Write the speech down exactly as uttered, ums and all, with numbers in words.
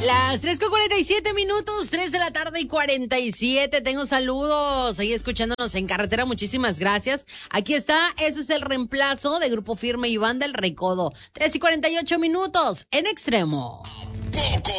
Las tres con cuarenta y siete minutos, tres de la tarde y cuarenta y siete. Tengo saludos ahí escuchándonos en carretera. Muchísimas gracias. Aquí está, ese es el reemplazo de Grupo Firme y Banda El Recodo. tres y cuarenta y ocho minutos en Extremo. Poco